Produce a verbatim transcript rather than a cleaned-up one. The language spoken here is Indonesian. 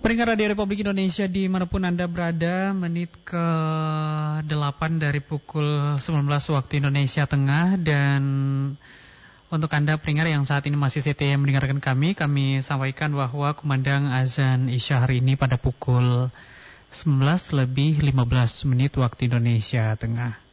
Pendengar Radio Republik Indonesia dimanapun Anda berada, menit ke delapan dari pukul sembilan belas waktu Indonesia Tengah. Dan untuk Anda pendengar yang saat ini masih setia mendengarkan kami, kami sampaikan bahwa kumandang azan Isya hari ini pada pukul sembilan belas lebih lima belas menit waktu Indonesia Tengah.